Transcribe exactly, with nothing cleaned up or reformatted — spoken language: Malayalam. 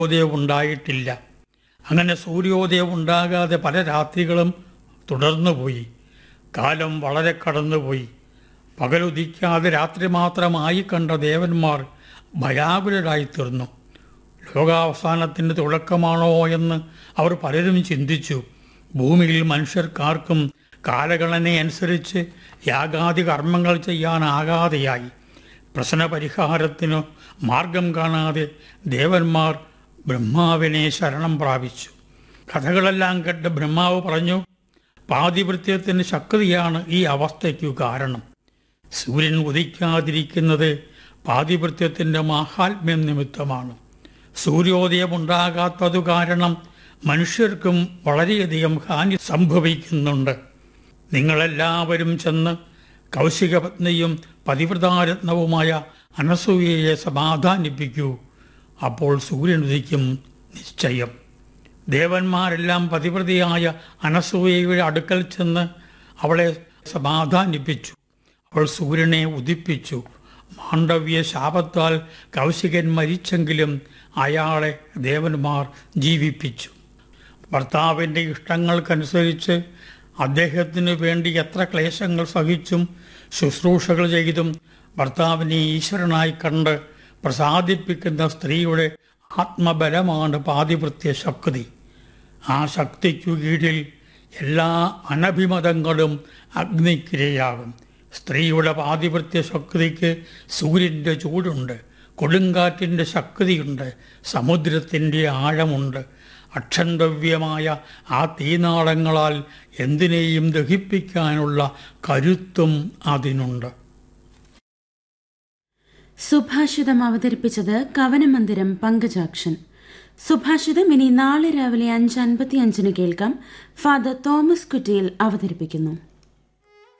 സൂര്യോദയം ഉണ്ടായിട്ടില്ല. അങ്ങനെ സൂര്യോദയം ഉണ്ടാകാതെ പല രാത്രികളും തുടർന്നുപോയി. കാലം വളരെ കടന്നുപോയി. പകലുദിക്കാതെ രാത്രി മാത്രമായി കണ്ട ദേവന്മാർ ഭയാകുലരായിത്തീർന്നു. ലോകാവസാനത്തിൻ്റെ തുടക്കമാണോ എന്ന് അവർ പലരും ചിന്തിച്ചു. ഭൂമിയിൽ മനുഷ്യർക്കാർക്കും കാലഗണനയനുസരിച്ച് യാഗാദി കർമ്മങ്ങൾ ചെയ്യാനാകാതെയായി. പ്രശ്നപരിഹാരത്തിനു മാർഗം കാണാതെ ദേവന്മാർ ബ്രഹ്മാവിനെ ശരണം പ്രാപിച്ചു. കഥകളെല്ലാം കേട്ട് ബ്രഹ്മാവ് പറഞ്ഞു, പാതിവൃത്യത്തിന് ശക്തിയാണ് ഈ അവസ്ഥയ്ക്കു കാരണം. സൂര്യൻ ഉദിക്കാതിരിക്കുന്നത് പാതിവൃത്യത്തിൻ്റെ മാഹാത്മ്യം നിമിത്തമാണ്. സൂര്യോദയമുണ്ടാകാത്തതു കാരണം മനുഷ്യർക്കും വളരെയധികം ഹാനി സംഭവിക്കുന്നുണ്ട്. നിങ്ങളെല്ലാവരും ചെന്ന് കൗശികപത്നിയും പതിവ്രതാരത്നവുമായ അനസൂയയെ സമാധാനിപ്പിക്കൂ. അപ്പോൾ സൂര്യൻ ഉദിക്കും നിശ്ചയം. ദേവന്മാരെല്ലാം പതിവ്രതയായ അനസൂയയുടെ അടുക്കൽ ചെന്ന് അവളെ സമാധാനിപ്പിച്ചു. അവൾ സൂര്യനെ ഉദിപ്പിച്ചു. മാണ്ഡവ്യ ശാപത്താൽ കൗശികൻ മരിച്ചെങ്കിലും അയാളെ ദേവന്മാർ ജീവിപ്പിച്ചു. ഭർത്താവിൻ്റെ ഇഷ്ടങ്ങൾക്കനുസരിച്ച് അദ്ദേഹത്തിനു വേണ്ടി എത്ര ക്ലേശങ്ങൾ സഹിച്ചും ശുശ്രൂഷകൾ ചെയ്തും ഭർത്താവിനെ ഈശ്വരനായി കണ്ട് പ്രസാദിപ്പിക്കുന്ന സ്ത്രീയുടെ ആത്മബലമാണ് പാതിവൃത്യ ശക്തി. ആ ശക്തിക്കു കീഴിൽ എല്ലാ അനഭിമതങ്ങളും അഗ്നിക്കിരയാകും. സ്ത്രീയുടെ പാതിവൃത്യ ശക്തിക്ക് സൂര്യൻ്റെ ചൂടുണ്ട്, കൊടുങ്കാറ്റിൻ്റെ ശക്തിയുണ്ട്, സമുദ്രത്തിൻ്റെ ആഴമുണ്ട്. അക്ഷന്തവ്യമായ ആ തീനാളങ്ങളാൽ എന്തിനേയും ദഹിപ്പിക്കാനുള്ള കരുത്തും അതിനുണ്ട്. സുഭാഷിതം അവതരിപ്പിച്ചത് കവനമന്ദിരം പങ്കജാക്ഷൻ. സുഭാഷിതം ഇനി നാളെ രാവിലെ അഞ്ച് അൻപത്തി അഞ്ചിന് കേൾക്കാം. ഫാദർ തോമസ് കുറ്റിയിൽ അവതരിപ്പിക്കുന്നു.